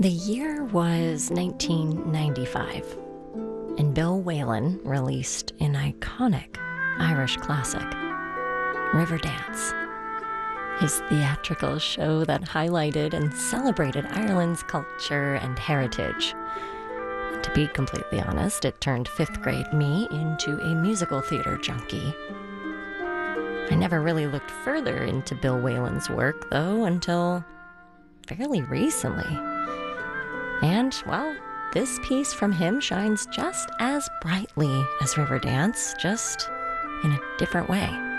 The year was 1995, and Bill Whalen released an iconic Irish classic, Riverdance, his theatrical show that highlighted and celebrated Ireland's culture and heritage. And to be completely honest, it turned fifth grade me into a musical theater junkie. I never really looked further into Bill Whalen's work, though, until fairly recently. And, well, this piece from him shines just as brightly as Riverdance, just in a different way.